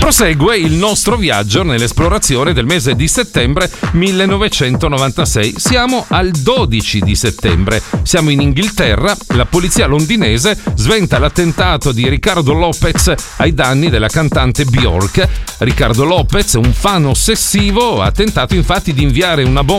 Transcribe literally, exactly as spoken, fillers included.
Prosegue il nostro viaggio nell'esplorazione del mese di settembre millenovecentonovantasei. Siamo al dodici di settembre. Siamo in Inghilterra. La polizia londinese sventa l'attentato di Ricardo Lopez ai danni della cantante Bjork. Ricardo Lopez, un fan ossessivo, ha tentato infatti di inviare una bomba